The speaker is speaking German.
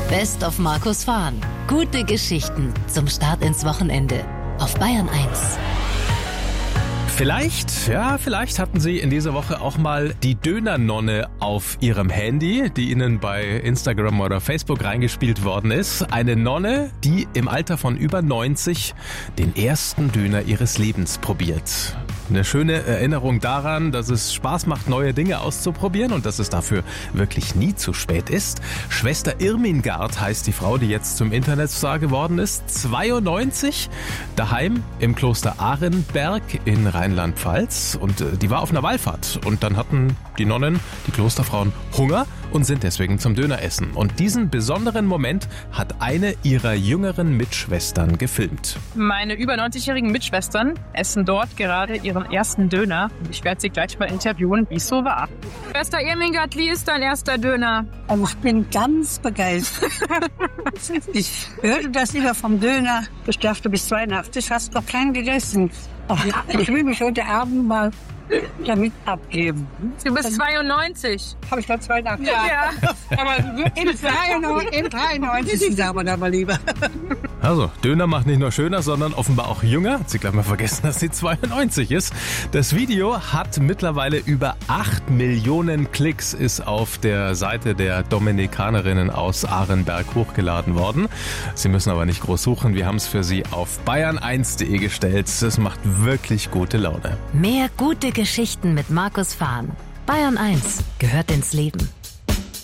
Best of Markus Fahn. Gute Geschichten zum Start ins Wochenende auf Bayern 1. Vielleicht hatten Sie in dieser Woche auch mal die Dönernonne auf Ihrem Handy, die Ihnen bei Instagram oder Facebook reingespielt worden ist. Eine Nonne, die im Alter von über 90 den ersten Döner ihres Lebens probiert. Eine schöne Erinnerung daran, dass es Spaß macht, neue Dinge auszuprobieren und dass es dafür wirklich nie zu spät ist. Schwester Irmingard heißt die Frau, die jetzt zum Internetstar geworden ist. 92, daheim im Kloster Arenberg in Rheinland-Pfalz. Und die war auf einer Wallfahrt. Und dann hatten die Nonnen, die Klosterfrauen, Hunger und sind deswegen zum Döneressen. Und diesen besonderen Moment hat eine ihrer jüngeren Mitschwestern gefilmt. Meine über 90-jährigen Mitschwestern essen dort gerade ihren ersten Döner. Ich werde sie gleich mal interviewen, wie es so war. Schwester Irmingard, wie ist dein erster Döner? Also ich bin ganz begeistert. Ich hörte das immer vom Döner. Ich dachte, bis 82 hast du noch keinen gegessen. Ich will mich heute Abend mal damit abgeben. Du bist 92. Habe ich gerade 82? Ja. Aber in 93 sagen wir da mal lieber. Also, Döner macht nicht nur schöner, sondern offenbar auch jünger. Hat sie gleich mal vergessen, dass sie 92 ist. Das Video hat mittlerweile über 8 Millionen Klicks, ist auf der Seite der Dominikanerinnen aus Arenberg hochgeladen worden. Sie müssen aber nicht groß suchen. Wir haben es für Sie auf bayern1.de gestellt. Es macht wirklich gute Laune. Mehr gute Geschichten mit Markus Fahn. Bayern 1 gehört ins Leben.